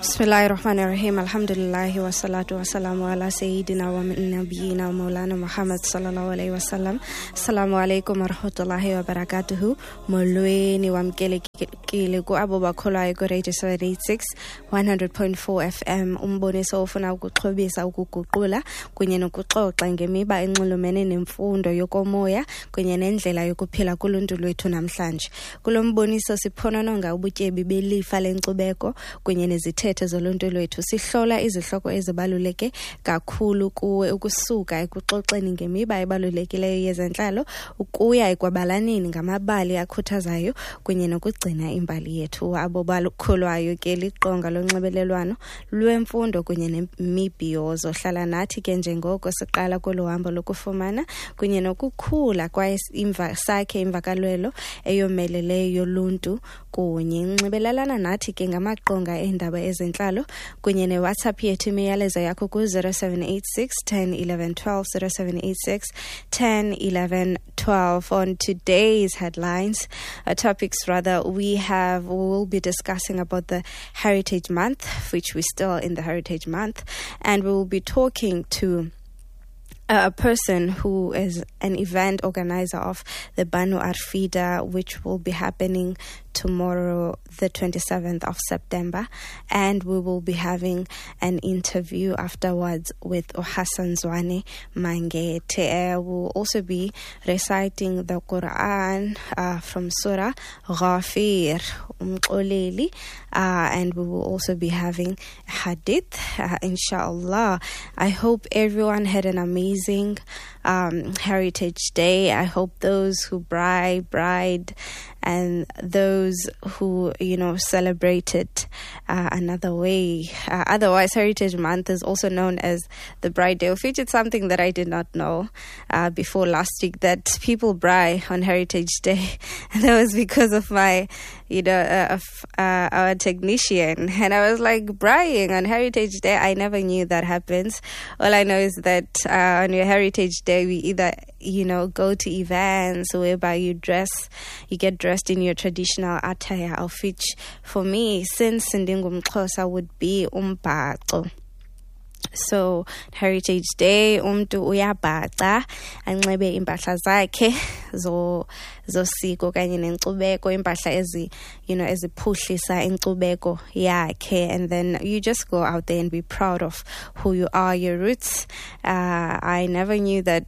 Bismillahirrahmanirrahim. Alhamdulillahi wa salatu wa salamu ala sayyidina wa nabiyina wa maulana Muhammad sallallahu alayhi wa sallam. Assalamu alaikum wa rahmatullahi wa barakatuhu. Molweni wamkelekile ku abo bakholwayo ku Radio 786 100.4 FM. Umboniso ofuna ukuxhobisa, ukuguqula kunye nokuxoxa ngemiba enxulumene nemfundo yokomoya kunye nendlela yokuphila kuluntu lwethu namhlanje. Kulo mboniso siphonononga ubutyebi belifa lenkcubeko kunye nezithethe zoluntu lwethu. Sihlola izihloko ezibaluleke kakhulu kuwe ukusuka ekuxoxeni ngemiba ebalulekileyo yezentlalo ukuya ekwabalaneni ngamabali akhuthazayo kunye nokugcina imbali yethu. Abo bakholwayo ke liqonga lonxibelelwano lwemfundo kunye nemibhiyozo. Hlala nathi ke njengoko siqala kolo hambo lokufumana kunye nokukhula kwaye imvakalelo eyomeleleyo yoluntu kunye nxibelelana nathi ke ngamaqonga endaba ezentlalo kunye neWhatsApp yethu. Imiyalezo yakho ku 0786 10 11 12 0786 10 11 12. On today's headlines, topics rather, we will be discussing about the Heritage Month, which we're still in the Heritage Month, and we will be talking to a person who is an event organizer of the Banu Arfida, which will be happening tomorrow, the 27th of September, and we will be having an interview afterwards with Hassan Zwane Mangete. We'll also be reciting the Quran from Surah Ghafir, and we will also be having hadith, inshallah. I hope everyone had an amazing Heritage Day. I hope those who bride and those who celebrated another way. Otherwise, Heritage Month is also known as the Bride Day, which is something that I did not know before last week, that people braai on Heritage Day. And that was because of my our technician, and I was like, braaiing on Heritage Day, I never knew that happens. All I know is that on your Heritage Day, we either go to events whereby you get dressed in your traditional attire, of which for me, since Ndingumxhosa, would be umbhaco. So Heritage Day umntu uyabhaca anxibe impahla zakhe zosiko kanye nenkcubeko, impahla eziphuhlisa inkcubeko yakhe, and then you just go out there and be proud of who you are, your roots. I never knew that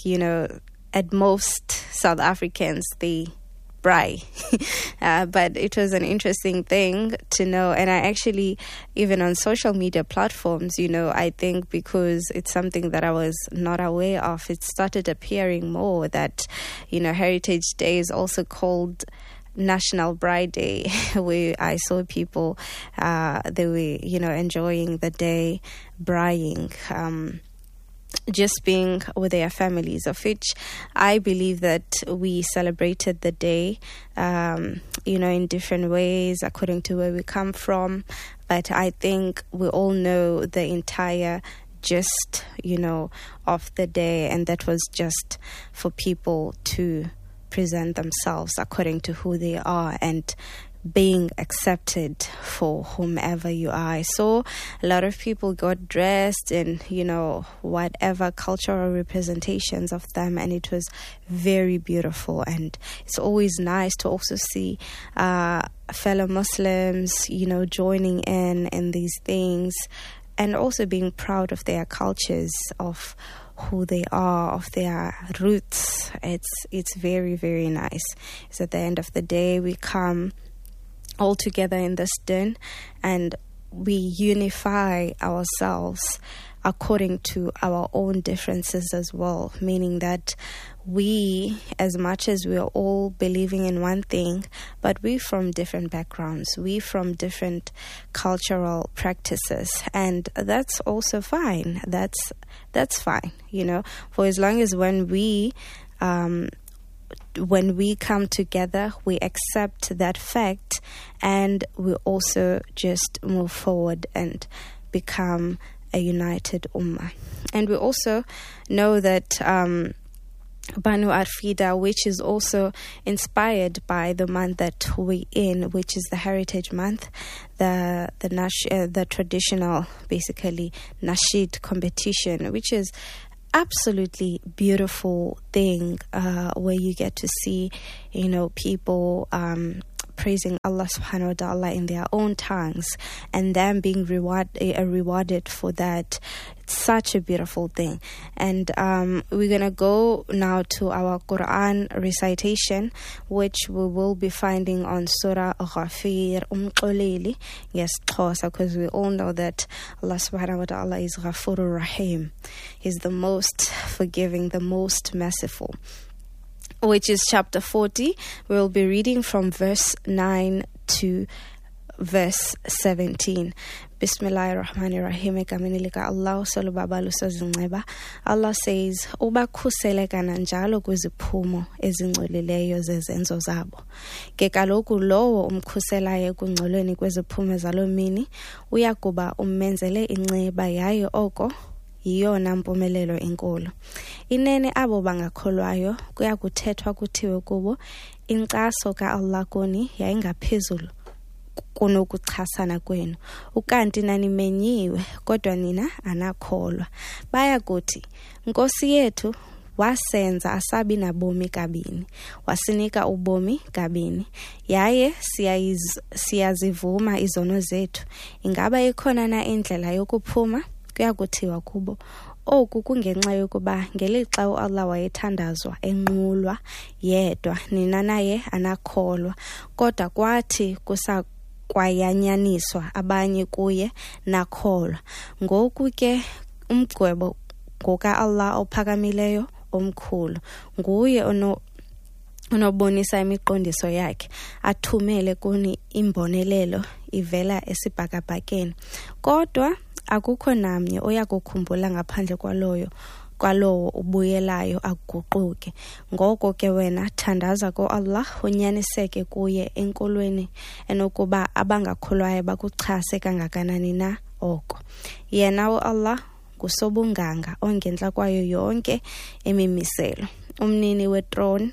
at most South Africans they braai, but it was an interesting thing to know. And I actually, even on social media platforms, I think because it's something that I was not aware of, it started appearing more that Heritage Day is also called National Bride Day, where I saw people they were enjoying the day, braaiing, just being with their families, of which I believe that we celebrated the day, in different ways according to where we come from. But I think we all know the entire gist, of the day, and that was just for people to present themselves according to who they are and being accepted for whomever you are. I saw a lot of people got dressed in, whatever cultural representations of them, and it was very beautiful. And it's always nice to also see fellow Muslims, joining in these things, and also being proud of their cultures, of who they are, of their roots. It's very, very nice. So at the end of the day, we come all together in this din and we unify ourselves according to our own differences as well, meaning that we, as much as we are all believing in one thing, but we from different backgrounds, we from different cultural practices, and that's also fine. That's fine, for as long as when we come together, we accept that fact, and we also just move forward and become a united ummah. And we also know that Banu Arfida, which is also inspired by the month that we're in, which is the Heritage Month, the traditional, basically, Nasheed competition, which is absolutely beautiful thing, where you get to see, people praising Allah subhanahu wa ta'ala in their own tongues and them being rewarded for that. It's such a beautiful thing. And we're going to go now to our Quran recitation, which we will be finding on Surah Ghafir Umqoleli. Yes, because we all know that Allah subhanahu wa ta'ala is Ghafurur Rahim. He's the most forgiving, the most merciful, which is chapter 40. We'll be reading from verse 9 to verse 17. Bismillahirrahmanirrahim. Allah Allah says, ubakhuseleka nanjalo kwiziphumo ezingcolileyo zezenzo zabo. Ke kaloku lowo umkhuselayo kungcolweni kweziphumo zalo mini uyakuba ummenzele inceba yaye oko yiyona mpumelelo enkulu. Inene abo bangakholwayo kuya kuthethwa kuthiwe kubo, inkcaso ka-Allah kuni yayingaphezulu kunokuchasana kwenu, ukanti nanimenyiwe kodwa nina anakholwa. Baya kuthi, Nkosi yethu wasenza asabi nabomi kabini, wasinika ubomi kabini, yaye siyazivuma izono zethu. Ingaba ikhona na indlela yokuphuma? Kuya kuthiwa kubo, oku kungenxa yokuba ngelixa uAllah wayethandazwa enqulwa yedwa, nina naye anakholwa, kodwa kwathi kusakwayanyaniswa abanye kuye nakholwa. Ngoku ke umgwebo ngoka-Allah ophakamileyo omkhulu, nguye unobonisa imiqondiso yakhe, athumele kuni imbonelelo ivela esibhakabhakeni. Kodwa akukho namnye oyakukhumbula ngaphandle kwalowo ubuyelayo aguquke. Ngoko ke wena thandaza ko-Allah, unyaniseke kuye enkolweni enokuba abangakholwayo bakuchase kangakanani na oko. Yena u-Allah ngusobunganga ongentla kwayo yonke imimiselo, umnini wetroni,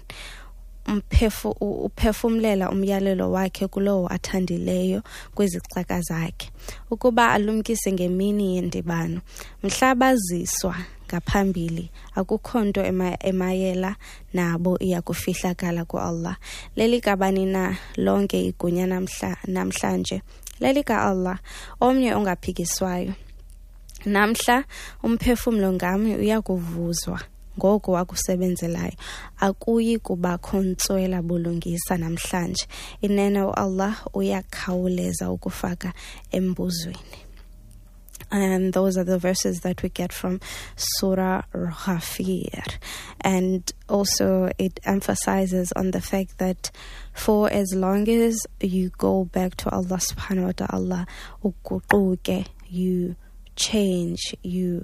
uphefumlela umyalelo wakhe kulowo athandileyo kwizixaka zakhe, ukuba alumkise ngemini yendibano. Mhlabaziswa ngaphambili, akukho nto emayela nabo iyakufihlakala ku-Allah. Lelikabani na lonke igunya namhlanje, lelika-Allah, omnye ongaphikiswayo. Namhla umphefumlo ngami uyakuvuzwa ngoko wakusebenzelayo, akuyi kubakho ntswela bulungisa namhlanje. Inene uAllah uyakhawuleza ukufaka embuzweni. And those are the verses that we get from Surah Ghafir. And also it emphasizes on the fact that for as long as you go back to Allah subhanahu wa ta'ala, uguquke, you change, you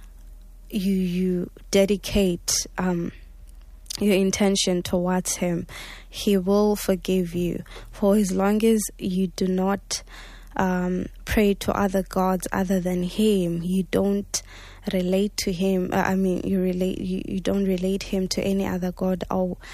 dedicate your intention towards Him, He will forgive you. For as long as you do not pray to other gods other than Him, you don't relate to Him. You don't relate Him to any other god.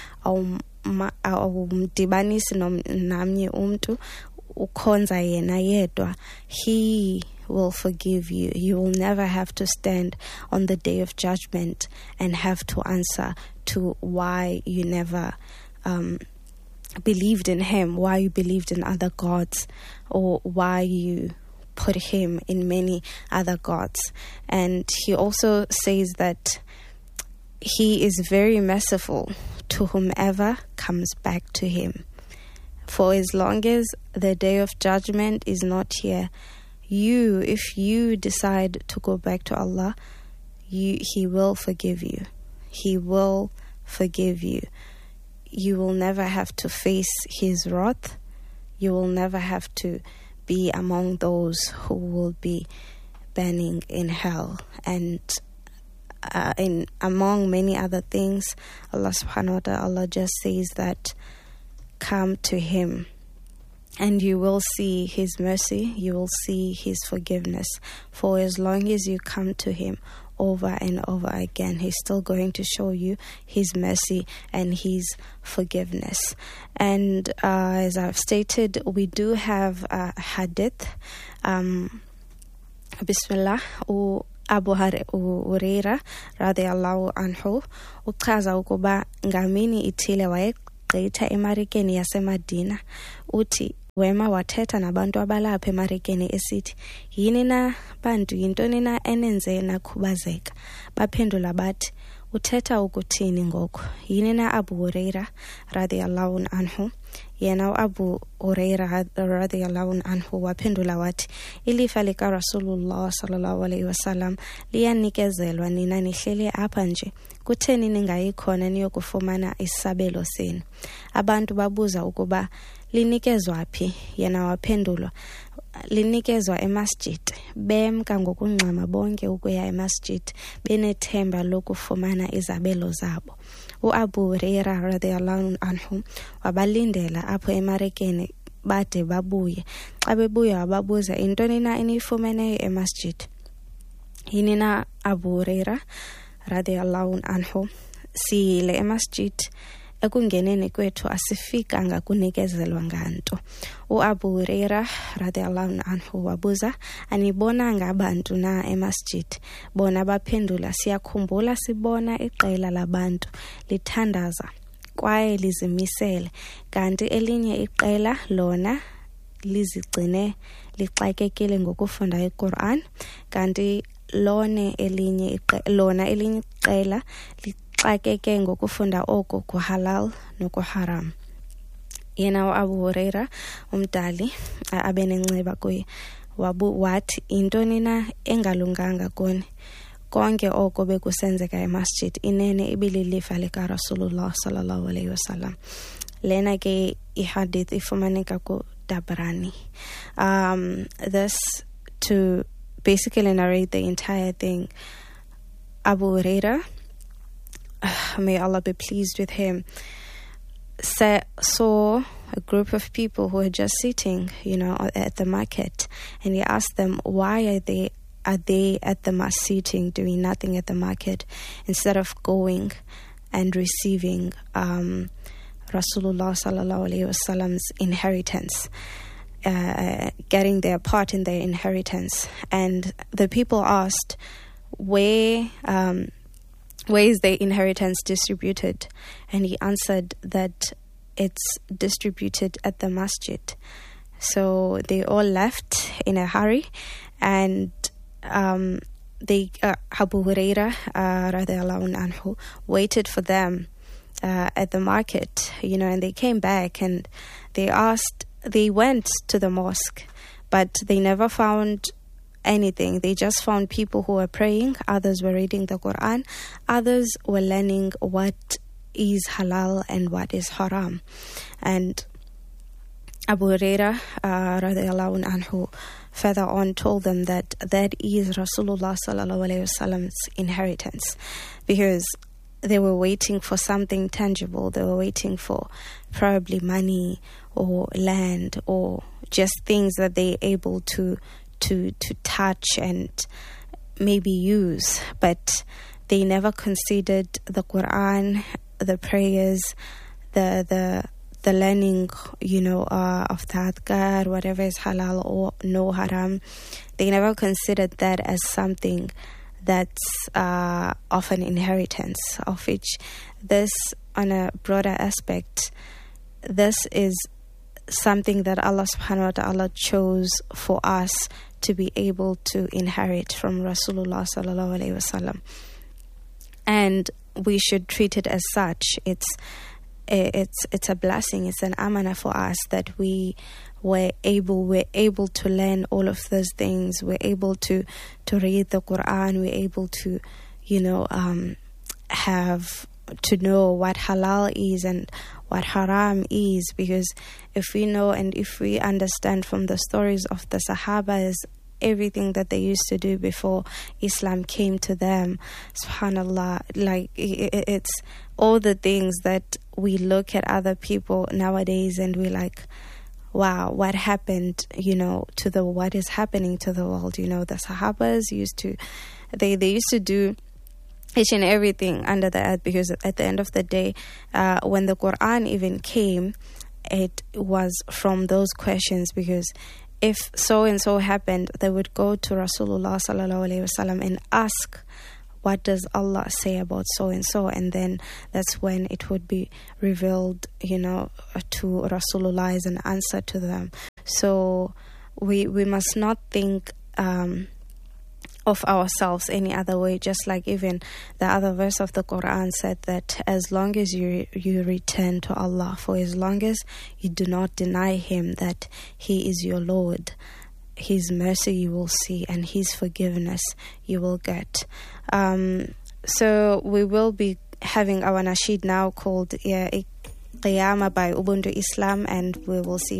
Awumdibanisi namnye umntu, ukhonza yena yedwa. He will forgive you. You will never have to stand on the day of judgment and have to answer to why you never believed in Him, why you believed in other gods, or why you put Him in many other gods. And He also says that He is very merciful to whomever comes back to Him. For as long as the day of judgment is not here, if you decide to go back to Allah, He will forgive you. He will forgive you. You will never have to face His wrath. You will never have to be among those who will be burning in hell. And among many other things, Allah subhanahu wa ta'ala just says that come to Him, and you will see His mercy, you will see His forgiveness. For as long as you come to Him, over and over again. He's still going to show you His mercy and His forgiveness. And as I've stated, we do have a hadith. Bismillah. Abu Huraira radhiyallahu anhu uchaza ukuba ngamini ithile wayegqitha emarikeni yaseMadina. Uthi wema wathetha nabantu abalapha emarikeni esithi, yini na bantu, yintoni na enenze nakhubazeka? Baphendula bathi, uthetha ukuthini ngoku? Yini na Abu Huraira radhiyallahu anhu? Yena Abu Huraira radhiyallahu anhu waphendula wathi, ilifa lika Rasulullah sallallahu alaihi wasallam liyanikezelwa nina nihlele apha nje. Kutheni ningayikhona niyokufumana isabelo senu? Abantu babuza ukuba linikezwa phi? Yena waphendula, linikezwa emasjid. Bemka ngokungxama bonke ukuya emasjid benethemba lokufumana izabelo zabo. Abu Huraira radhiyallahu anhu wabalindela apho emarekeni bade babuye. Xa bebuya wababuza, intoni na enifumeneyo emasjid? Yini na Abu Huraira radhiyallahu anhu? Siyile emasjid, ekungeneni kwethu asifikanga kunikezelwa nganto. Abu Huraira radhiyallahu anhu wabuza, anibonanga abantu na emasjid? Bona baphendula, siyakhumbula sibona iqela labantu lithandaza kwaye lizimisele, kanti elinye iqela lona lizigcine lixakekile ngokufunda iQuran, kanti lona elinye iqela lixakeke ngokufunda oko kuhalal nokuharam. Yena Abu Huraira umdali abenenceba kuye wathi, intoni na engalunganga kuni? Konke oko bekusenzeka emasjid inene ibililifa lika Rasulullah sallallahu alaihi wasallam. Lena ke ihadith ifumaneka ku Tabarani. This to basically narrate the entire thing. Abu Huraira, may Allah be pleased with him, saw a group of people who were just sitting, at the market, and he asked them, why are they at the market sitting, doing nothing at the market, instead of going and receiving Rasulullah sallallahu alaihi wasallam's inheritance, getting their part in their inheritance. And the people asked, where is their inheritance distributed? And he answered that it's distributed at the masjid. So they all left in a hurry, and Abu Huraira radhiyallahu anhu waited for them at the market, and they came back and they went to the mosque, but they never found anything. They just found people who were praying, others were reading the Quran, others were learning what is halal and what is haram. And Abu Huraira radhiyallahu anhu further on told them that is Rasulullah sallallahu alaihi wasallam's inheritance, because they were waiting for something tangible. They were waiting for probably money or land or just things that they're able to touch and maybe use, but they never considered the Quran, the prayers, the learning, of the adhkar, whatever is halal or no haram. They never considered that as something that's of an inheritance, of which this, on a broader aspect, this is something that Allah subhanahu wa ta'ala chose for us to be able to inherit from Rasulullah sallallahu alaihi wasallam, and we should treat it as such. It's a blessing. It's an amana for us that we're able to learn all of those things. We're able to read the Quran. We're able to have to know what halal is and what haram is, because if we know and if we understand from the stories of the Sahabas everything that they used to do before Islam came to them, subhanallah, like it's all the things that we look at other people nowadays and we're like, wow, what happened, what is happening to the world. The Sahabas they used to do each and everything under the earth, because at the end of the day, when the Quran even came, it was from those questions, because if so and so happened, they would go to Rasulullah sallallahu alaihi wasallam and ask, what does Allah say about so and so? And then that's when it would be revealed, to Rasulullah as an answer to them. So we must not think of ourselves any other way, just like even the other verse of the Quran said that as long as you return to Allah, for as long as you do not deny Him that He is your Lord, His mercy you will see and His forgiveness you will get. So we will be having our nasheed now called Qiyamah by Ubuntu Islam, and we will see